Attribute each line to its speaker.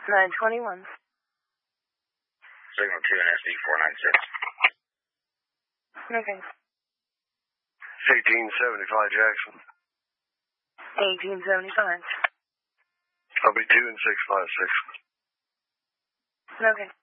Speaker 1: 921.
Speaker 2: Signal 2 NSD 496.
Speaker 1: Okay.
Speaker 3: 1875 Jackson.
Speaker 1: 1875.
Speaker 3: I'll be 2 and 656.
Speaker 1: Okay.